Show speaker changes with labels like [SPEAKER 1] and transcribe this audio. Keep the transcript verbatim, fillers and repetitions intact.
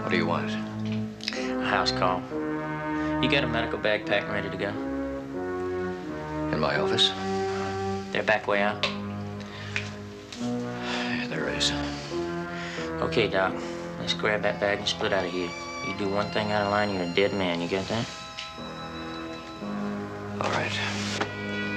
[SPEAKER 1] What do you want?
[SPEAKER 2] A house call. You got a medical bag packed and ready to go?
[SPEAKER 1] In my office?
[SPEAKER 2] They're back way out?
[SPEAKER 1] Yeah, there is.
[SPEAKER 2] Okay, Doc. Let's grab that bag and split out of here. You do one thing out of line, you're a dead man. You get that?
[SPEAKER 1] All right.